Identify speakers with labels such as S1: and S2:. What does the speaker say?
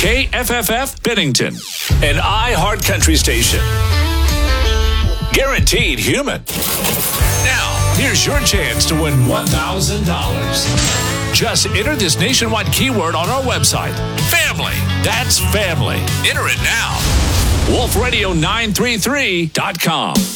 S1: KFFF Bennington, an iHeart Country station. Guaranteed human. Now, here's your chance to win $1,000. Just enter this nationwide keyword on our website. Family. That's family. Enter it now. WolfRadio933.com.